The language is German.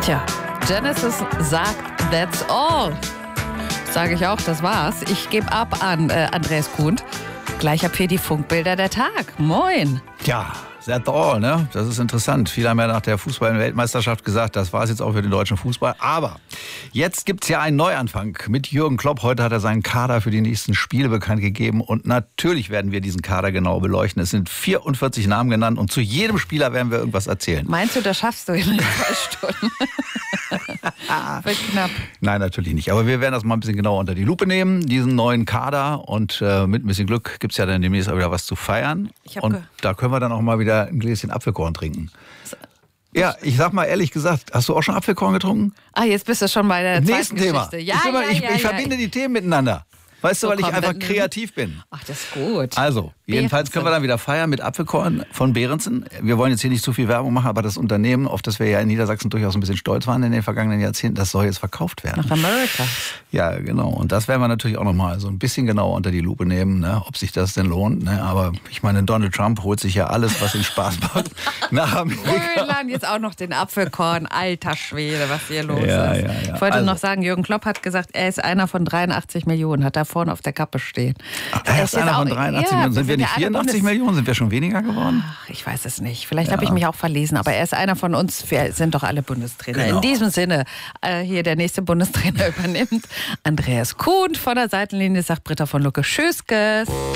Tja, Genesis sagt, that's all. Sage ich auch, das war's. Ich gebe ab an Andreas Kuhn. Gleich ab hier die Funkbilder der Tag. Moin. Tja, that's all, ne? Das ist interessant. Viele haben ja nach der Fußball-Weltmeisterschaft gesagt, das war's jetzt auch für den deutschen Fußball. Aber jetzt gibt's ja einen Neuanfang mit Jürgen Klopp. Heute hat er seinen Kader für die nächsten Spiele bekannt gegeben. Und natürlich werden wir diesen Kader genau beleuchten. Es sind 44 Namen genannt und zu jedem Spieler werden wir irgendwas erzählen. Meinst du, das schaffst du in 2 Stunden? Wird knapp. Nein, natürlich nicht. Aber wir werden das mal ein bisschen genauer unter die Lupe nehmen, diesen neuen Kader. Und mit ein bisschen Glück gibt's ja dann demnächst auch wieder was zu feiern. Und da können wir dann auch mal wieder ein Gläschen Apfelkorn trinken. Ja, ich sag mal ehrlich gesagt, hast du auch schon Apfelkorn getrunken? Ah, jetzt bist du schon bei der nächsten Thema. Ja, ich verbinde die Themen miteinander. Weißt du, weil ich einfach kreativ bin. Ach, das ist gut. Also, jedenfalls können wir dann wieder feiern mit Apfelkorn von Behrensen. Wir wollen jetzt hier nicht zu viel Werbung machen, aber das Unternehmen, auf das wir ja in Niedersachsen durchaus ein bisschen stolz waren in den vergangenen Jahrzehnten, das soll jetzt verkauft werden. Nach Amerika. Ja, genau. Und das werden wir natürlich auch nochmal so ein bisschen genauer unter die Lupe nehmen, ne, ob sich das denn lohnt. Ne? Aber ich meine, Donald Trump holt sich ja alles, was ihm Spaß macht, nach Amerika. Grönland, jetzt auch noch den Apfelkorn. Alter Schwede, was hier los ist. Ja. Ich wollte noch sagen, Jürgen Klopp hat gesagt, er ist einer von 83 Millionen, hat da vorne auf der Kappe stehen. Er ist einer von 83 Millionen. Sind wir nicht 84 Millionen? Sind wir schon weniger geworden? Ach, ich weiß es nicht. Vielleicht habe ich mich auch verlesen, aber er ist einer von uns. Wir sind doch alle Bundestrainer. Genau. In diesem Sinne, hier der nächste Bundestrainer übernimmt Andreas Kuhn von der Seitenlinie, sagt Britta von Lucke. Tschüss.